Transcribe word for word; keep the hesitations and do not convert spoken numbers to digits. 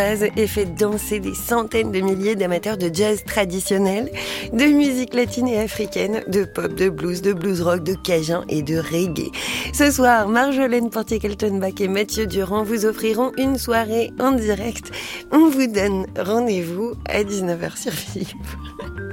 et fait danser des centaines de milliers d'amateurs de jazz traditionnel, de musique latine et africaine, de pop, de blues, de blues rock, de cajun et de reggae. Ce soir, Marjolaine Portier-Keltenbach et Mathieu Durand vous offriront une soirée en direct. On vous donne rendez-vous à dix-neuf heures sur Philippe.